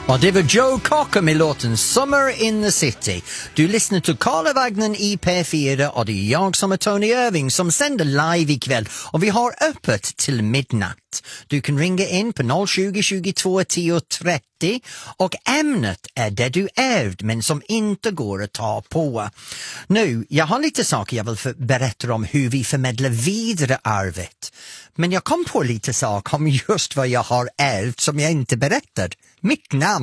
Ja, det var Joe Cocker med låten Summer in the City. Du lyssnar till Karla Wagner i P4 och det är jag som är Tony Irving som sänder live ikväll. Och vi har öppet till midnatt. Du kan ringa in på 020 22 10 30 och ämnet är det du ärvt men som inte går att ta på. Nu, jag har lite saker jag vill berätta om hur vi förmedlar vidare arvet. Men jag kom på lite saker om just vad jag har ärvt som jag inte berättat. Mitt namn.